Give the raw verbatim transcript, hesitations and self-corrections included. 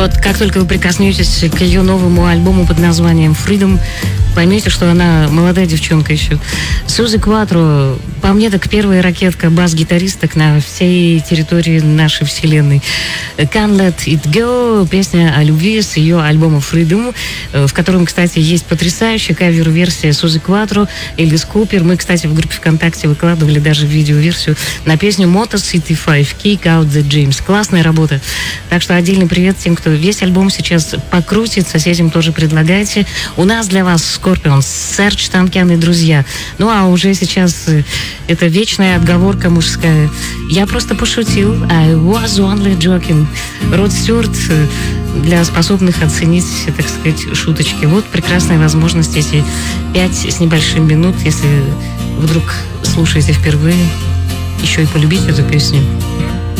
вот как только вы прикоснетесь к ее новому альбому под названием Freedom, поймете, что она молодая девчонка еще. Сузи Кватро, по мне, так первая ракетка бас-гитаристок на всей территории нашей вселенной. Can't Let It Go, песня о любви с ее альбома Freedom, в котором, кстати, есть потрясающая кавер-версия Сузи Кватро, Элис Купер. Мы, кстати, в группе ВКонтакте выкладывали даже видеоверсию на песню Motor City пять, Kick Out the James. Классная работа. Так что отдельный привет тем, кто весь альбом сейчас покрутит, соседям тоже предлагайте. У нас для вас Scorpions, Серж Танкян и друзья. Ну а уже сейчас это вечная отговорка мужская. Я просто пошутил. I was only joking. Род Стюарт для способных оценить, так сказать, шуточки. Вот прекрасная возможность эти пять с небольшим минут, если вдруг слушаете впервые, еще и полюбить эту песню.